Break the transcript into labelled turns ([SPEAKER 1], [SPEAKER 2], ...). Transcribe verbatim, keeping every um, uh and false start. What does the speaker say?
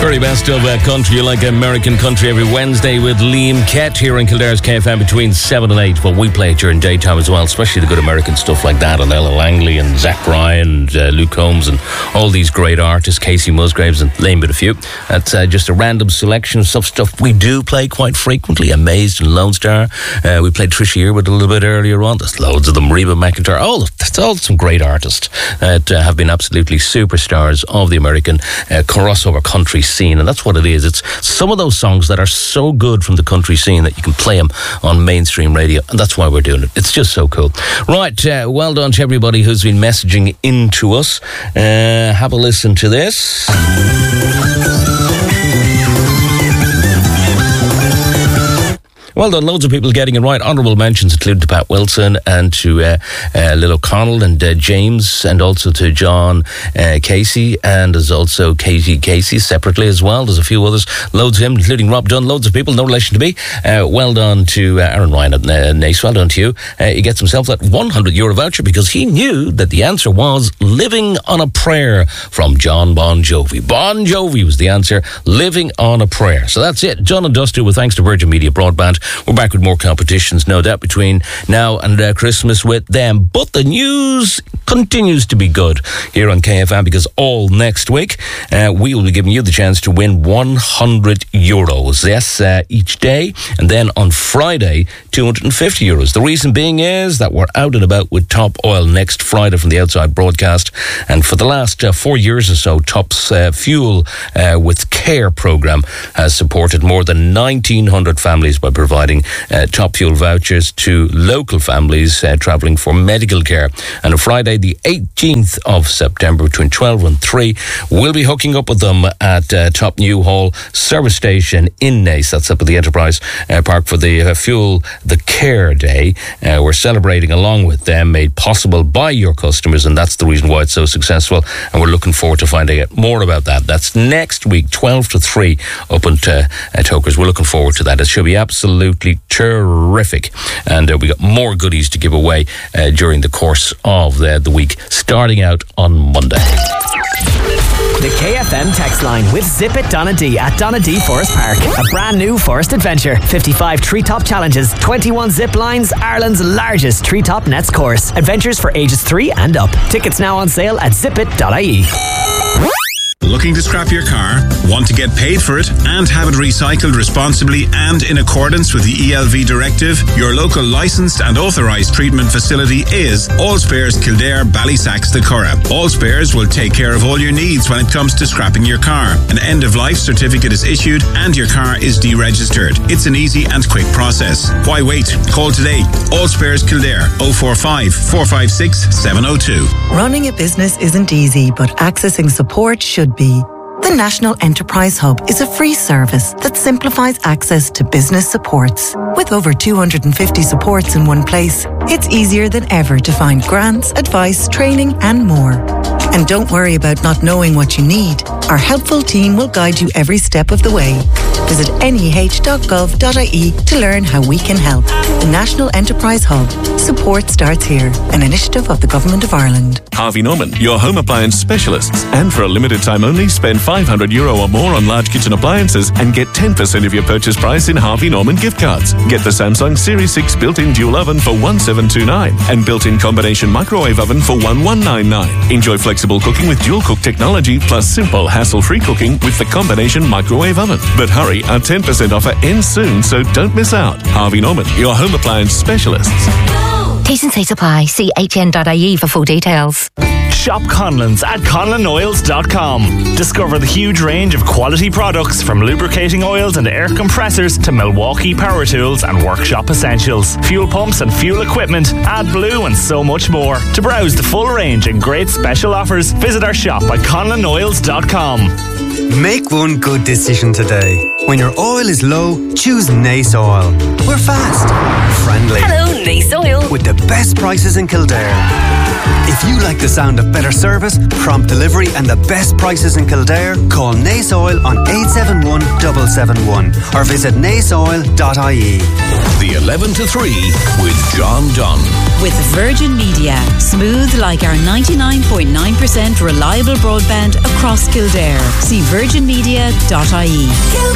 [SPEAKER 1] Very best of uh, country, like American country, every Wednesday with Liam Kett here in Kildare's K F M between seven and eight. Well, we play it during daytime as well, especially the good American stuff like that, and Ella Langley and Zach Bryan and uh, Luke Combs and all these great artists, Casey Musgraves and name but a few. That's uh, just a random selection of stuff, stuff we do play quite frequently. Amazed and Lone Star. Uh, we played Trisha Yearwood a little bit earlier on. There's loads of them. Reba McEntire. All, that's all some great artists that uh, have been absolutely superstars of the American uh, crossover country scene, and that's what it is. It's some of those songs that are so good from the country scene that you can play them on mainstream radio, and that's why we're doing it. It's just so cool. Right, uh, well done to everybody who's been messaging into us. Uh, have a listen to this. Well done, loads of people getting it right. Honourable mentions include to Pat Wilson and to uh, uh, Lil O'Connell and uh, James, and also to John uh, Casey, and there's also Katie Casey separately as well. There's a few others, loads of them, including Rob Dunn, loads of people, no relation to me. Uh, well done to uh, Aaron Ryan at uh, Nace, well done to you. Uh, he gets himself that one hundred euro voucher because he knew that the answer was Living on a Prayer from John Bon Jovi. Bon Jovi was the answer, Living on a Prayer. So that's it, done and dusted with thanks to Virgin Media Broadband. We're back with more competitions, no doubt, between now and uh, Christmas with them. But the news continues to be good here on K F M because all next week uh, we will be giving you the chance to win one hundred euros. Yes, uh, each day. And then on Friday, two hundred fifty euros. The reason being is that we're out and about with Top Oil next Friday from the Outside broadcast. And for the last uh, four years or so, Top's uh, Fuel uh, with Care programme has supported more than nineteen hundred families by providing Uh, top fuel vouchers to local families uh, travelling for medical care. And on Friday, the eighteenth of September, between twelve and three, we'll be hooking up with them at uh, Top New Hall service station in Nace. That's up at the Enterprise uh, Park for the uh, Fuel the Care Day. Uh, we're celebrating along with them, made possible by your customers, and that's the reason why it's so successful. And we're looking forward to finding out more about that. That's next week, twelve to three, up at uh, Tokers. We're looking forward to that. It should be absolutely terrific, and uh, we got more goodies to give away uh, during the course of the, the week, starting out on Monday.
[SPEAKER 2] The K F M text line with Zip It Donadee at Donadee Forest Park. A brand new forest adventure. fifty-five treetop challenges, twenty-one zip lines, Ireland's largest treetop nets course. Adventures for ages three and up. Tickets now on sale at zip it dot I E.
[SPEAKER 3] Looking to scrap your car? Want to get paid for it and have it recycled responsibly and in accordance with the E L V directive? Your local licensed and authorised treatment facility is All Spares Kildare, Ballysacks, the Curragh. All Spares will take care of all your needs when it comes to scrapping your car. An end-of-life certificate is issued and your car is deregistered. It's an easy and quick process. Why wait? Call today. All Spares Kildare, oh four five, four five six, seven oh two.
[SPEAKER 4] Running a business isn't easy, but accessing support should be. The National Enterprise Hub is a free service that simplifies access to business supports. With over two hundred fifty supports in one place, it's easier than ever to find grants, advice, training and more. And don't worry about not knowing what you need. Our helpful team will guide you every step of the way. Visit N E H dot gov dot I E to learn how we can help. The National Enterprise Hub. Support starts here. An initiative of the Government of Ireland.
[SPEAKER 5] Harvey Norman, your home appliance specialists. And for a limited time only, spend five hundred euro or more on large kitchen appliances and get ten percent of your purchase price in Harvey Norman gift cards. Get the Samsung Series six built-in dual oven for one thousand seven hundred twenty-nine dollars and built-in combination microwave oven for one thousand one hundred ninety-nine dollars. Enjoy flexible cooking with dual cook technology plus simple hassle-free cooking with the combination microwave oven. But hurry, our ten percent offer ends soon, so don't miss out. Harvey Norman, your home appliance specialists.
[SPEAKER 6] T's and C's apply. See H N dot I E for full details.
[SPEAKER 7] Shop Conlon's at conlon oils dot com. Discover the huge range of quality products from lubricating oils and air compressors to Milwaukee power tools and workshop essentials, fuel pumps and fuel equipment, AdBlue and so much more. To browse the full range and great special offers, visit our shop at conlon oils dot com.
[SPEAKER 8] Make one good decision today. When your oil is low, choose Nace Oil. We're fast, friendly.
[SPEAKER 9] Hello, Nace Oil.
[SPEAKER 8] With the best prices in Kildare. If you like the sound of better service, prompt delivery and the best prices in Kildare, call Nace Oil on eight seven one, seven seven one or visit nace oil dot I E.
[SPEAKER 10] The eleven to three with John Dunn.
[SPEAKER 11] With Virgin Media. Smooth like our ninety-nine point nine percent reliable broadband across Kildare. See virgin media dot I E.